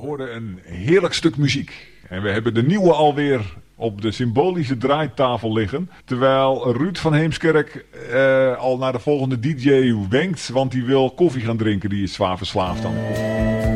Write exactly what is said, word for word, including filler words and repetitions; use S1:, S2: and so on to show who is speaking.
S1: hoorden een heerlijk stuk muziek. En we hebben de nieuwe alweer op de symbolische draaitafel liggen. Terwijl Ruud van Heemskerk uh, al naar de volgende D J wenkt. Want die wil koffie gaan drinken. Die is zwaar verslaafd aan de koffie.